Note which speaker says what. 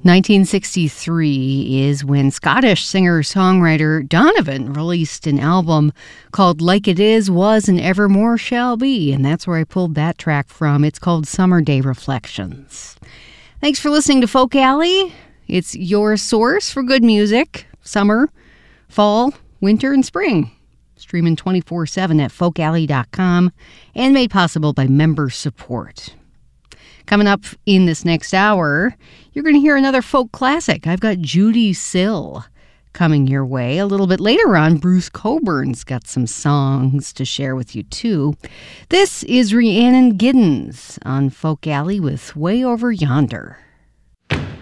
Speaker 1: 1963 is when Scottish singer-songwriter Donovan released an album called Like It Is, Was, and Evermore Shall Be, and that's where I pulled that track from. It's called Summer Day Reflections. Thanks for listening to Folk Alley. It's your source for good music, summer, fall, winter, and spring. Streaming 24/7 at folkalley.com and made possible by member support. Coming up in this next hour, you're going to hear another folk classic. I've got Judy Sill coming your way. A little bit later on, Bruce Coburn's got some songs to share with you, too. This is Rhiannon Giddens on Folk Alley with Way Over Yonder.